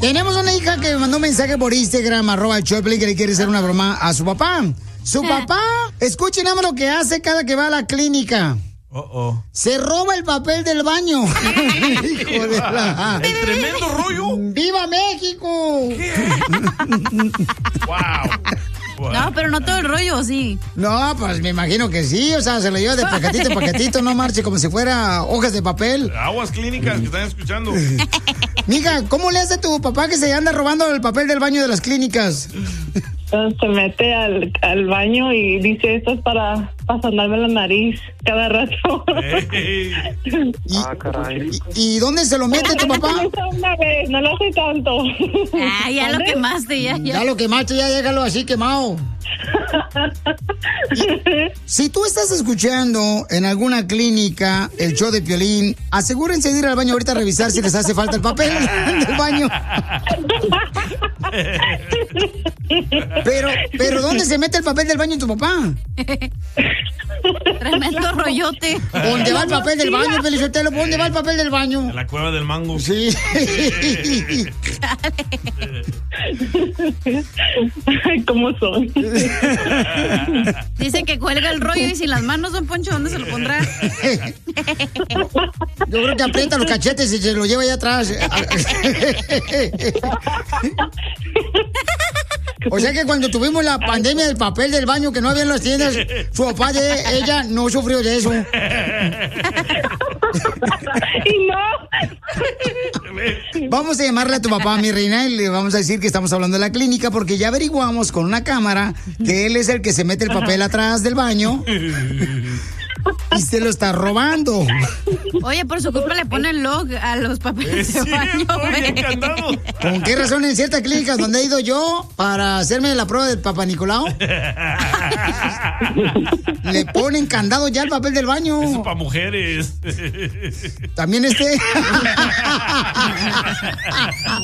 Tenemos una hija que me mandó un mensaje por Instagram, @Choplin, que le quiere hacer una broma a su papá. Su papá, escuchen nada más lo que hace cada que va a la clínica. Se roba el papel del baño. Hijo de la... ¿El tremendo rollo? ¡Viva México! ¿Qué? Wow. No, pero no todo el rollo, sí. No, pues me imagino que sí. O sea, se lo lleva de paquetito en paquetito, no marche como si fuera hojas de papel. Aguas clínicas que están escuchando. Mija, ¿cómo le hace tu papá que se anda robando el papel del baño de las clínicas? Se mete al baño y dice, esto es para sonarme la nariz cada rato. ¿Y dónde se lo mete tu papá? Una vez, no lo hace tanto. Ya lo quemaste, ya. Ya lo quemaste, ya déjalo así quemado. Si tú estás escuchando en alguna clínica el show de Piolín, asegúrense de ir al baño ahorita a revisar si les hace falta el papel del baño. Pero ¿dónde se mete el papel del baño en tu papá? Tremendo rollote. ¿Dónde va el papel del baño, Pelizotelo? ¿Dónde va el papel del baño? En la cueva del mango. Sí. Ay, ¿cómo son? Dicen que cuelga el rollo y si las manos son Poncho, ¿dónde se lo pondrá? Yo creo que aprieta los cachetes y se lo lleva allá atrás. O sea que cuando tuvimos la pandemia del papel del baño que no había en las tiendas, su papá de ella no sufrió de eso. Y no. Vamos a llamarle a tu papá, mi reina, y le vamos a decir que estamos hablando de la clínica porque ya averiguamos con una cámara que él es el que se mete el papel atrás del baño y se lo está robando. Oye, por su culpa le ponen log a los papeles de baño. ¿Con qué razón en ciertas clínicas donde he ido yo para hacerme la prueba del Papá Nicolau le ponen candado ya al papel del baño? Eso para mujeres. También